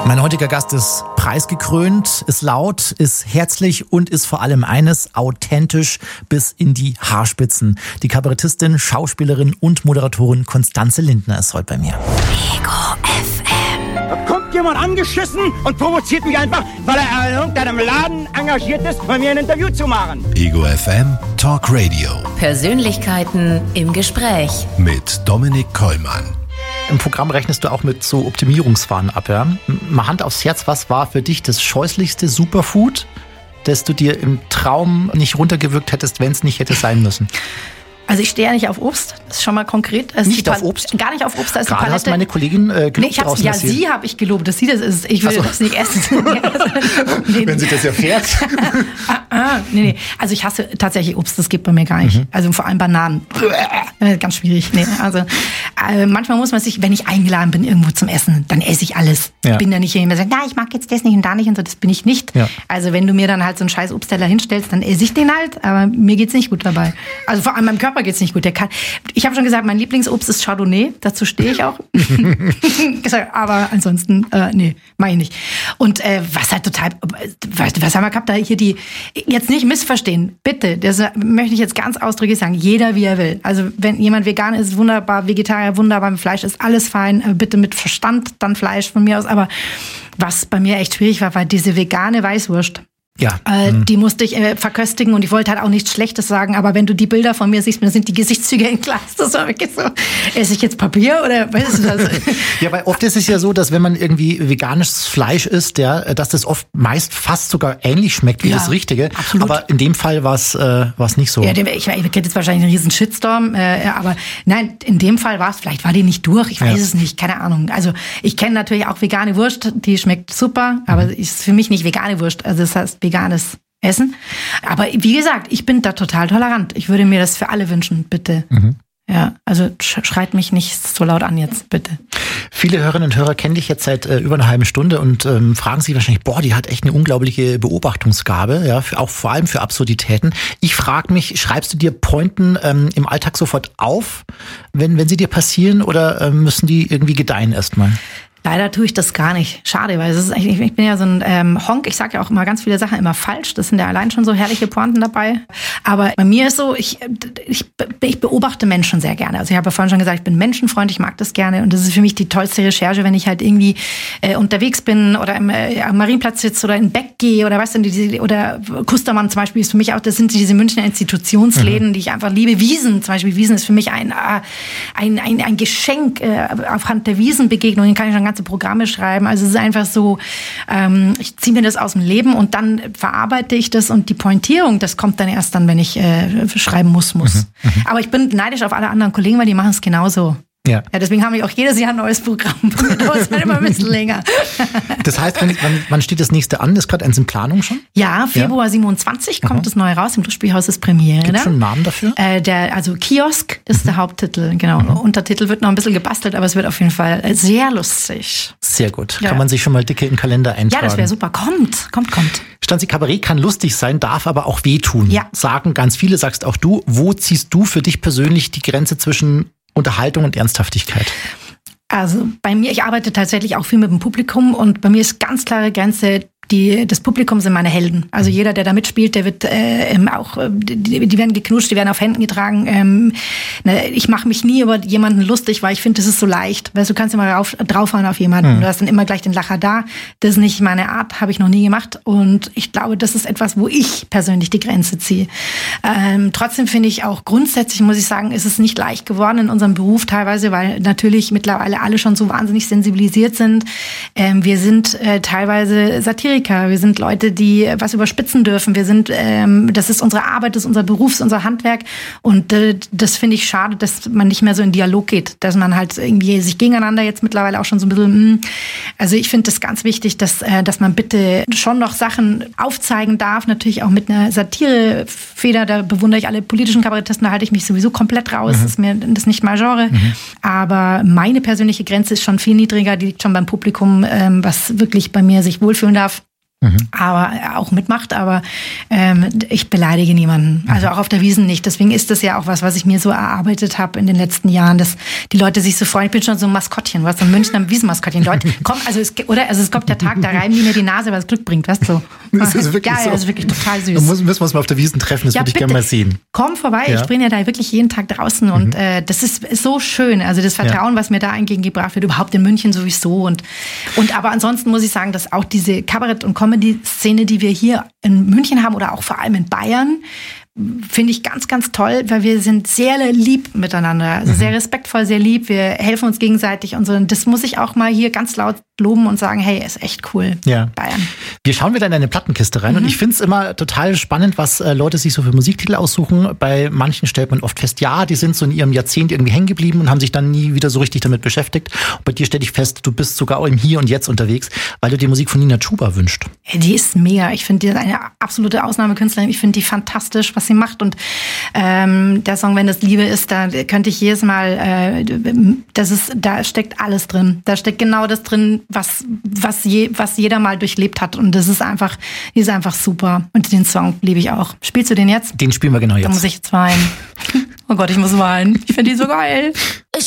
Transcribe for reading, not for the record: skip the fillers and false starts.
Mein heutiger Gast ist preisgekrönt, ist laut, ist herzlich und ist vor allem eines, authentisch bis in die Haarspitzen. Die Kabarettistin, Schauspielerin und Moderatorin Constanze Lindner ist heute bei mir. Ego FM. Da kommt jemand angeschissen und provoziert mich einfach, weil er in irgendeinem Laden engagiert ist, bei mir ein Interview zu machen. Ego FM Talk Radio. Persönlichkeiten im Gespräch. Mit Dominik Kollmann. Im Programm rechnest du auch mit so Optimierungswahn ab, ja? Mal Hand aufs Herz, was war für dich das scheußlichste Superfood, das du dir im Traum nicht runtergewürgt hättest, wenn es nicht hätte sein müssen? Also ich stehe ja nicht auf Obst, das ist schon mal konkret. Also nicht auf Obst? Gar nicht auf Obst, da ist gerade eine hast meine Kollegin gelobt draußen. Ja, sie habe ich gelobt, dass sie das ist. Ich will das nicht essen. Wenn sie das erfährt. Nee. Also ich hasse tatsächlich Obst, das geht bei mir gar nicht. Also vor allem Bananen. Ganz schwierig. Nee. Also manchmal muss man sich, wenn ich eingeladen bin irgendwo zum Essen, dann esse ich alles. Ja. Ich bin da nicht jemand, der sagt, ich mag jetzt das nicht und da nicht und so, das bin ich nicht. Ja. Also wenn du mir dann halt so einen scheiß Obstteller hinstellst, dann esse ich den halt, aber mir geht's nicht gut dabei. Also vor allem meinem Körper geht's nicht gut. Ich habe schon gesagt, mein Lieblingsobst ist Chardonnay. Dazu stehe ich auch. Aber ansonsten, nee, mache ich nicht. Und was halt total, was haben wir gehabt? Da hier die, jetzt nicht missverstehen, bitte, das möchte ich jetzt ganz ausdrücklich sagen, jeder wie er will. Also wenn jemand vegan ist, wunderbar, Vegetarier, wunderbar, mit Fleisch ist alles fein. Bitte mit Verstand, dann Fleisch von mir aus. Aber was bei mir echt schwierig war diese vegane Weißwurst. Ja. Die musste ich verköstigen und ich wollte halt auch nichts Schlechtes sagen, aber wenn du die Bilder von mir siehst, dann sind die Gesichtszüge in Glas. Das war wirklich so, esse ich jetzt Papier oder weißt du das? Ja, weil oft ist es ja so, dass wenn man irgendwie veganes Fleisch isst, ja, dass das oft meist fast sogar ähnlich schmeckt wie das Richtige. Absolut. Aber in dem Fall war es nicht so. Ja, ich kriege jetzt wahrscheinlich einen riesen Shitstorm, aber nein, in dem Fall war es, vielleicht war die nicht durch, ich weiß es nicht, keine Ahnung. Also ich kenne natürlich auch vegane Wurst, die schmeckt super, aber ist für mich nicht vegane Wurst, also das heißt veganes Essen. Aber wie gesagt, ich bin da total tolerant. Ich würde mir das für alle wünschen, bitte. Ja, also schreit mich nicht so laut an jetzt, bitte. Viele Hörerinnen und Hörer kennen dich jetzt seit über einer halben Stunde und fragen sich wahrscheinlich, die hat echt eine unglaubliche Beobachtungsgabe, ja, auch vor allem für Absurditäten. Ich frage mich, schreibst du dir Pointen im Alltag sofort auf, wenn sie dir passieren, oder müssen die irgendwie gedeihen erstmal? Leider tue ich das gar nicht. Schade, weil es ist eigentlich, ich bin ja so ein Honk. Ich sage ja auch immer ganz viele Sachen immer falsch. Das sind ja allein schon so herrliche Pointen dabei. Aber bei mir ist so, ich beobachte Menschen sehr gerne. Also ich habe ja vorhin schon gesagt, ich bin menschenfreundlich, ich mag das gerne. Und das ist für mich die tollste Recherche, wenn ich halt irgendwie unterwegs bin oder am Marienplatz sitze oder in Beck gehe oder weißt du, oder Kustermann zum Beispiel ist für mich auch, das sind diese Münchner Institutionsläden, die ich einfach liebe. Wiesen zum Beispiel, Wiesen ist für mich ein Geschenk aufhand der Wiesenbegegnungen, kann ich schon ganze Programme schreiben. Also es ist einfach so, ich ziehe mir das aus dem Leben und dann verarbeite ich das und die Pointierung, das kommt dann erst dann, wenn ich schreiben muss. Aber ich bin neidisch auf alle anderen Kollegen, weil die machen es genauso. Ja, deswegen haben wir auch jedes Jahr ein neues Programm. Das dauert halt immer ein bisschen länger. Das heißt, wann steht das nächste an? Ist gerade eins in Planung schon? Ja, Februar 27 kommt das neue raus. Im Duschspielhaus ist Premiere. Gibt es schon einen Namen dafür? Also Kiosk, das ist der Haupttitel. Genau. Untertitel wird noch ein bisschen gebastelt, aber es wird auf jeden Fall sehr lustig. Sehr gut. Ja. Kann man sich schon mal dicke im Kalender eintragen. Ja, das wäre super. Kommt. Stanzi, Kabarett kann lustig sein, darf aber auch wehtun. Ja. Sagen ganz viele, sagst auch du. Wo ziehst du für dich persönlich die Grenze zwischen Unterhaltung und Ernsthaftigkeit? Also bei mir, ich arbeite tatsächlich auch viel mit dem Publikum und bei mir ist ganz klare Grenze, das Publikum sind meine Helden. Also jeder, der da mitspielt, der wird die werden geknutscht, die werden auf Händen getragen. Ich mache mich nie über jemanden lustig, weil ich finde, das ist so leicht. Weißt du, kannst immer draufhauen auf jemanden. Du hast dann immer gleich den Lacher da. Das ist nicht meine Art, habe ich noch nie gemacht. Und ich glaube, das ist etwas, wo ich persönlich die Grenze ziehe. Trotzdem finde ich auch grundsätzlich, muss ich sagen, ist es nicht leicht geworden in unserem Beruf teilweise, weil natürlich mittlerweile alle schon so wahnsinnig sensibilisiert sind. Wir sind teilweise Satiriker. Wir sind Leute, die was überspitzen dürfen. Wir sind, das ist unsere Arbeit, das ist unser Beruf, das ist unser Handwerk. Und das finde ich schade, dass man nicht mehr so in Dialog geht, dass man halt irgendwie sich gegeneinander jetzt mittlerweile auch schon so ein bisschen. Also ich finde das ganz wichtig, dass man bitte schon noch Sachen aufzeigen darf, natürlich auch mit einer Satirefeder. Da bewundere ich alle politischen Kabarettisten, da halte ich mich sowieso komplett raus. Das ist mir das nicht mein Genre. Aber meine persönliche Grenze ist schon viel niedriger, die liegt schon beim Publikum, was wirklich bei mir sich wohlfühlen darf. aber auch mitmacht, aber ich beleidige niemanden. Also auch auf der Wiesn nicht. Deswegen ist das ja auch was ich mir so erarbeitet habe in den letzten Jahren, dass die Leute sich so freuen. Ich bin schon so ein Maskottchen, was ein Münchner Wiesenmaskottchen. Leute, komm, es kommt der Tag, da reiben die mir die Nase, weil es Glück bringt, weißt du? Das ist wirklich so. Ja, das ist wirklich total süß. Da müssen wir uns mal auf der Wiesn treffen, das würde ich gerne mal sehen. Komm vorbei, ich bin ja da wirklich jeden Tag draußen und das ist so schön. Also das Vertrauen, was mir da entgegengebracht wird, überhaupt in München sowieso. Und aber ansonsten muss ich sagen, dass auch diese Kabarett- und Comedy-Szene, die wir hier in München haben oder auch vor allem in Bayern, finde ich ganz, ganz toll, weil wir sind sehr lieb miteinander, also sehr respektvoll, sehr lieb, wir helfen uns gegenseitig und so. Und das muss ich auch mal hier ganz laut loben und sagen, hey, ist echt cool, Bayern. Wir schauen wieder in deine Plattenkiste rein und ich finde es immer total spannend, was Leute sich so für Musiktitel aussuchen. Bei manchen stellt man oft fest, ja, die sind so in ihrem Jahrzehnt irgendwie hängen geblieben und haben sich dann nie wieder so richtig damit beschäftigt. Und bei dir stelle ich fest, du bist sogar auch im Hier und Jetzt unterwegs, weil du die Musik von Nina Chuba wünscht. Die ist mega. Ich finde, die ist eine absolute Ausnahmekünstlerin. Ich finde die fantastisch, was sie macht. Und der Song Wenn das Liebe ist, da könnte ich jedes Mal, da steckt alles drin. Da steckt genau das drin, was jeder mal durchlebt hat. Und die ist einfach super. Und den Song liebe ich auch. Spielst du den jetzt? Den spielen wir genau jetzt. Da muss ich jetzt weinen. Oh Gott, ich muss weinen. Ich finde die so geil.